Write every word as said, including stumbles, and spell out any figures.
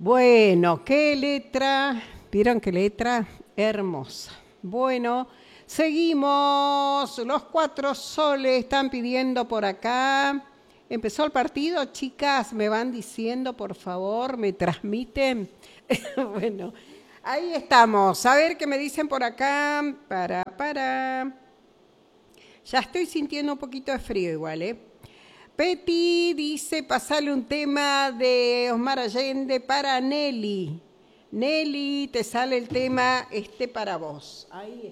Bueno, qué letra. ¿Vieron qué letra? Hermosa. Bueno, seguimos. Los cuatro soles están pidiendo por acá. ¿Empezó el partido, chicas? Me van diciendo, por favor, me transmiten. Bueno, ahí estamos. A ver qué me dicen por acá. Para, para. Ya estoy sintiendo un poquito de frío igual, ¿eh? Peti dice, pasale un tema de Osmar Allende para Nelly. Nelly, te sale el tema este para vos. Ahí